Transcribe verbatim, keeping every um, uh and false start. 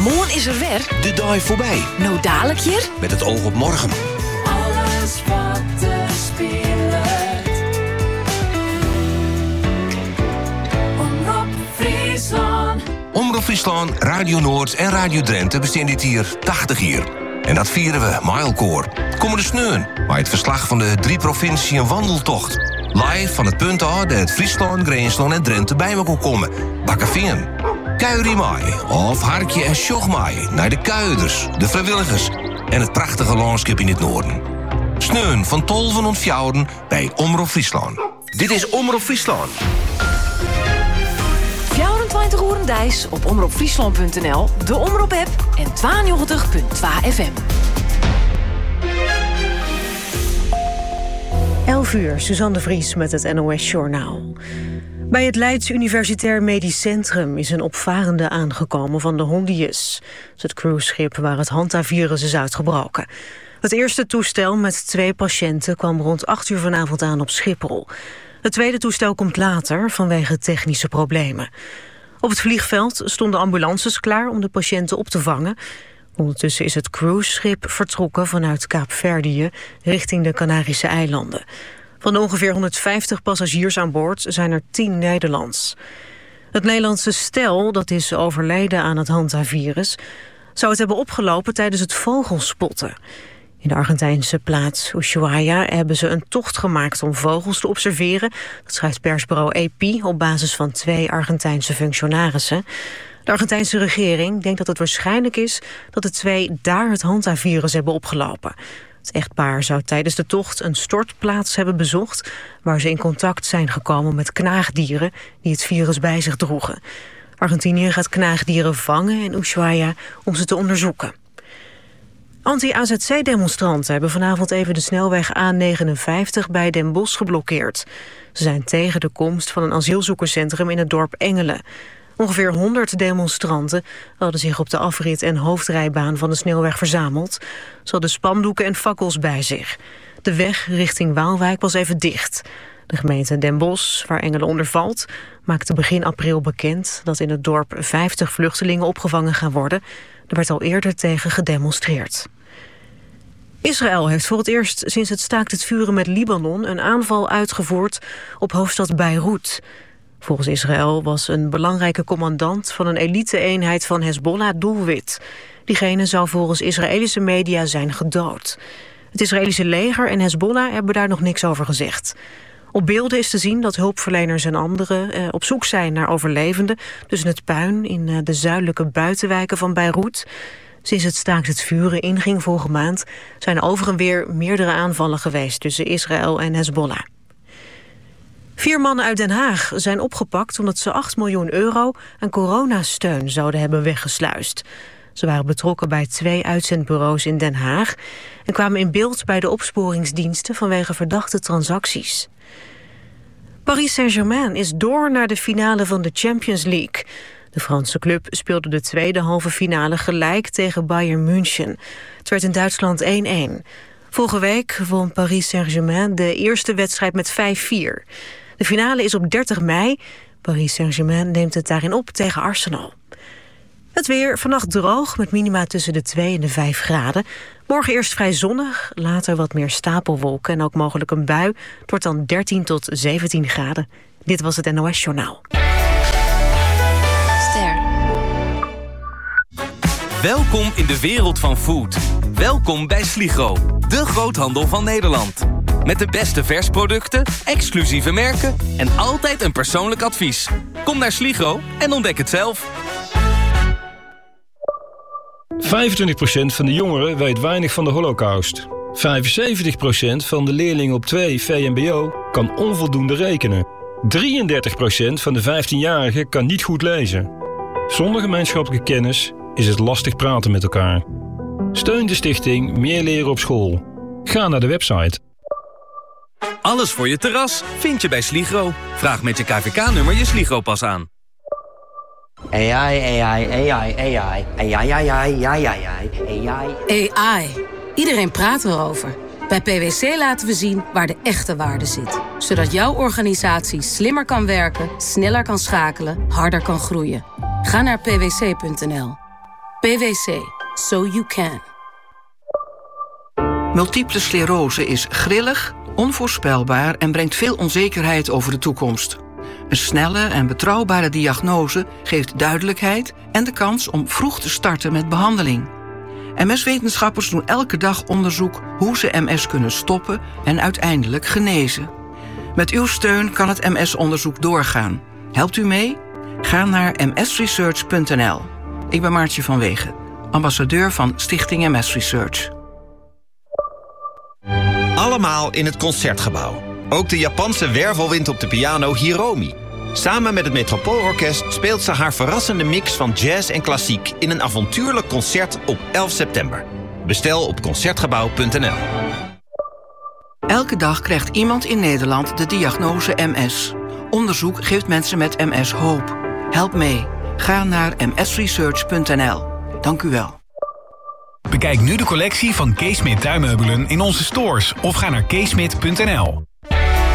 Moorn is er weer. De dag voorbij. Nou dadelijk hier. Met het oog op morgen. Alles wat er speelt. Omroep Friesland. Omroep Friesland, Radio Noord en Radio Drenthe bestaan dit hier tachtig jaar. En dat vieren we Mijlkoor. Komende sneun, bij het verslag van de drie provinciën een wandeltocht. Live van het punt af dat Friesland, Greensland en Drenthe bij elkaar komen. Bakkeveen. Kuirie mij, of harkje en sjog mij naar de kuiders, de vrijwilligers en het prachtige landschap in het noorden. Sneun van tolven en fjouwen bij Omroep Friesland. Dit is Omroep Friesland. vierentwintig uur dijs op omroepfriesland punt n l, de Omroep-app en tweeënnegentig komma twee F M. elf uur, Suzanne de Vries met het N O S-journaal. Bij het Leids Universitair Medisch Centrum is een opvarende aangekomen van de Hondius. Het cruiseschip waar het hantavirus is uitgebroken. Het eerste toestel met twee patiënten kwam rond acht uur vanavond aan op Schiphol. Het tweede toestel komt later vanwege technische problemen. Op het vliegveld stonden ambulances klaar om de patiënten op te vangen. Ondertussen is het cruiseschip vertrokken vanuit Kaapverdië richting de Canarische eilanden. Van de ongeveer honderdvijftig passagiers aan boord zijn er tien Nederlands. Het Nederlandse stel, dat is overleden aan het hantavirus, zou het hebben opgelopen tijdens het vogelspotten. In de Argentijnse plaats Ushuaia hebben ze een tocht gemaakt om vogels te observeren. Dat schrijft persbureau A P op basis van twee Argentijnse functionarissen. De Argentijnse regering denkt dat het waarschijnlijk is dat de twee daar het hantavirus hebben opgelopen. Het echtpaar zou tijdens de tocht een stortplaats hebben bezocht, waar ze in contact zijn gekomen met knaagdieren die het virus bij zich droegen. Argentinië gaat knaagdieren vangen in Ushuaia om ze te onderzoeken. Anti-A Z C-demonstranten hebben vanavond even de snelweg A negenenvijftig bij Den Bosch geblokkeerd. Ze zijn tegen de komst van een asielzoekerscentrum in het dorp Engelen. Ongeveer honderd demonstranten hadden zich op de afrit en hoofdrijbaan van de snelweg verzameld. Ze hadden spandoeken en fakkels bij zich. De weg richting Waalwijk was even dicht. De gemeente Den Bosch, waar Engelen onder valt, maakte begin april bekend dat in het dorp vijftig vluchtelingen opgevangen gaan worden. Er werd al eerder tegen gedemonstreerd. Israël heeft voor het eerst sinds het staakt het vuren met Libanon een aanval uitgevoerd op hoofdstad Beirut. Volgens Israël was een belangrijke commandant van een elite-eenheid van Hezbollah doelwit. Diegene zou volgens Israëlische media zijn gedood. Het Israëlische leger en Hezbollah hebben daar nog niks over gezegd. Op beelden is te zien dat hulpverleners en anderen eh, op zoek zijn naar overlevenden tussen het puin in eh, de zuidelijke buitenwijken van Beirut. Sinds het staakt het vuren inging vorige maand zijn over en weer meerdere aanvallen geweest tussen Israël en Hezbollah. Vier mannen uit Den Haag zijn opgepakt omdat ze acht miljoen euro aan coronasteun zouden hebben weggesluist. Ze waren betrokken bij twee uitzendbureaus in Den Haag en kwamen in beeld bij de opsporingsdiensten vanwege verdachte transacties. Paris Saint-Germain is door naar de finale van de Champions League. De Franse club speelde de tweede halve finale gelijk tegen Bayern München. Het werd in Duitsland één-één. Vorige week won Paris Saint-Germain de eerste wedstrijd met vijf vier. De finale is op dertig mei. Paris Saint-Germain neemt het daarin op tegen Arsenal. Het weer, vannacht droog met minima tussen de twee en de vijf graden. Morgen eerst vrij zonnig, later wat meer stapelwolken en ook mogelijk een bui. Het wordt dan dertien tot zeventien graden. Dit was het N O S-journaal. Ster. Welkom in de wereld van food. Welkom bij Sligro, de groothandel van Nederland. Met de beste versproducten, exclusieve merken en altijd een persoonlijk advies. Kom naar Sligro en ontdek het zelf. vijfentwintig procent van de jongeren weet weinig van de Holocaust. vijfenzeventig procent van de leerlingen op twee V M B O kan onvoldoende rekenen. drieëndertig procent van de vijftienjarigen kan niet goed lezen. Zonder gemeenschappelijke kennis is het lastig praten met elkaar. Steun de stichting Meer Leren op School. Ga naar de website. Alles voor je terras vind je bij Sligro. Vraag met je K V K-nummer je Sligro-pas aan. A I, A I, A I, A I, A I, A I, A I, A I, A I. Iedereen praat erover. Bij P W C laten we zien waar de echte waarde zit. Zodat jouw organisatie slimmer kan werken, sneller kan schakelen, harder kan groeien. Ga naar p w c punt n l. P P W C. So you can. Multiple sclerose is grillig, onvoorspelbaar en brengt veel onzekerheid over de toekomst. Een snelle en betrouwbare diagnose geeft duidelijkheid en de kans om vroeg te starten met behandeling. M S-wetenschappers doen elke dag onderzoek hoe ze M S kunnen stoppen en uiteindelijk genezen. Met uw steun kan het M S-onderzoek doorgaan. Helpt u mee? Ga naar m s research punt n l. Ik ben Maartje van Wegen, ambassadeur van Stichting M S Research. Allemaal in het Concertgebouw. Ook de Japanse wervelwind op de piano Hiromi. Samen met het Metropoolorkest speelt ze haar verrassende mix van jazz en klassiek in een avontuurlijk concert op elf september. Bestel op concertgebouw punt n l. Elke dag krijgt iemand in Nederland de diagnose M S. Onderzoek geeft mensen met M S hoop. Help mee. Ga naar m s research punt n l. Dank u wel. Bekijk nu de collectie van Keesmit tuinmeubelen in onze stores of ga naar keesmit punt n l.